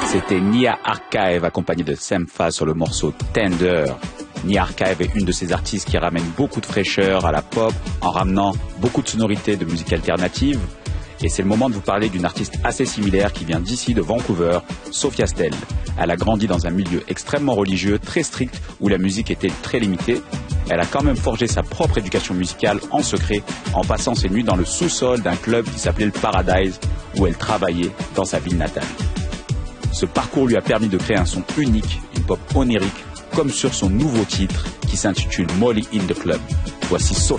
C'était Nia Archive accompagnée de Sampha sur le morceau Tender. Nia Archive est une de ces artistes qui ramène beaucoup de fraîcheur à la pop en ramenant beaucoup de sonorités de musique alternative. Et c'est le moment de vous parler d'une artiste assez similaire qui vient d'ici, de Vancouver, Sophia Stell. Elle a grandi dans un milieu extrêmement religieux, très strict, où la musique était très limitée. Elle a quand même forgé sa propre éducation musicale en secret, en passant ses nuits dans le sous-sol d'un club qui s'appelait le Paradise, où elle travaillait dans sa ville natale. Ce parcours lui a permis de créer un son unique, une pop onirique, comme sur son nouveau titre qui s'intitule Molly in the Club. Voici Sophia.